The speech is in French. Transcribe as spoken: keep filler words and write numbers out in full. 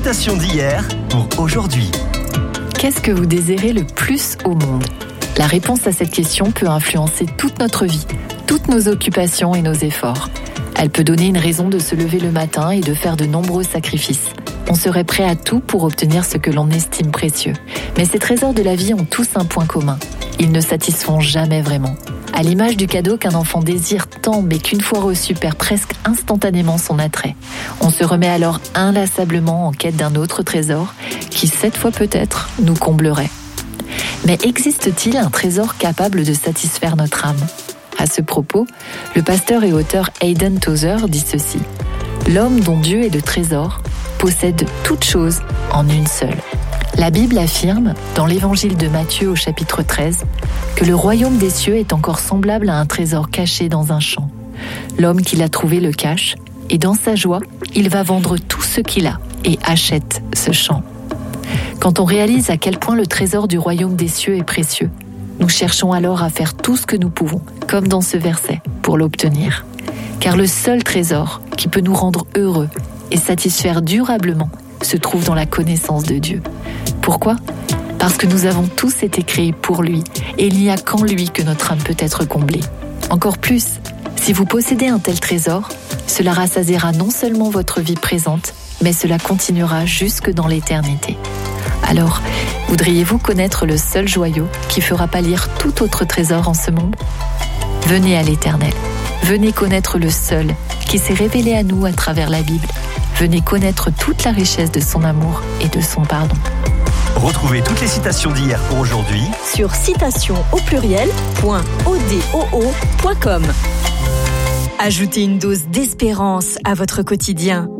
citation d'hier pour aujourd'hui. Qu'est-ce que vous désirez le plus au monde ? La réponse à cette question peut influencer toute notre vie, toutes nos occupations et nos efforts. Elle peut donner une raison de se lever le matin et de faire de nombreux sacrifices. On serait prêt à tout pour obtenir ce que l'on estime précieux. Mais ces trésors de la vie ont tous un point commun. Ils ne satisfont jamais vraiment. À l'image du cadeau qu'un enfant désire tant, mais qu'une fois reçu perd presque instantanément son attrait. On se remet alors inlassablement en quête d'un autre trésor qui, cette fois peut-être, nous comblerait. Mais existe-t-il un trésor capable de satisfaire notre âme ? À ce propos, le pasteur et auteur Hayden Tozer dit ceci : « L'homme dont Dieu est le trésor possède toute chose en une seule. » La Bible affirme, dans l'évangile de Matthieu au chapitre treize, que le royaume des cieux est encore semblable à un trésor caché dans un champ. L'homme qui l'a trouvé le cache, et dans sa joie, il va vendre tout ce qu'il a et achète ce champ. Quand on réalise à quel point le trésor du royaume des cieux est précieux, nous cherchons alors à faire tout ce que nous pouvons, comme dans ce verset, pour l'obtenir. Car le seul trésor qui peut nous rendre heureux et satisfaire durablement se trouve dans la connaissance de Dieu. Pourquoi ? Parce que nous avons tous été créés pour lui, et il n'y a qu'en lui que notre âme peut être comblée. Encore plus, si vous possédez un tel trésor, cela rassasiera non seulement votre vie présente, mais cela continuera jusque dans l'éternité. Alors, voudriez-vous connaître le seul joyau qui fera pâlir tout autre trésor en ce monde ? Venez à l'Éternel. Venez connaître le seul qui s'est révélé à nous à travers la Bible. Venez connaître toute la richesse de son amour et de son pardon. Retrouvez toutes les citations d'hier pour aujourd'hui sur citation au pluriel point odoo point com. Ajoutez une dose d'espérance à votre quotidien